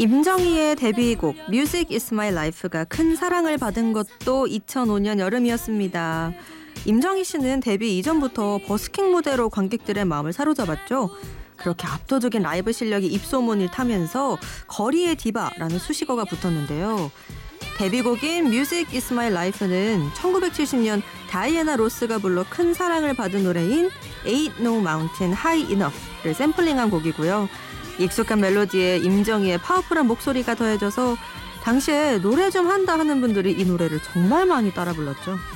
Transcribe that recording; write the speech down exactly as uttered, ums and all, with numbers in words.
임정희의 데뷔곡 Music is my life가 큰 사랑을 받은 것도 이천오 년 여름이었습니다. 임정희 씨는 데뷔 이전부터 버스킹 무대로 관객들의 마음을 사로잡았죠. 그렇게 압도적인 라이브 실력이 입소문을 타면서 거리의 디바라는 수식어가 붙었는데요. 데뷔곡인 Music is my life는 천구백칠십 년 다이애나 로스가 불러 큰 사랑을 받은 노래인 Ain't no mountain high enough를 샘플링한 곡이고요. 익숙한 멜로디에 임정희의 파워풀한 목소리가 더해져서 당시에 노래 좀 한다 하는 분들이 이 노래를 정말 많이 따라 불렀죠.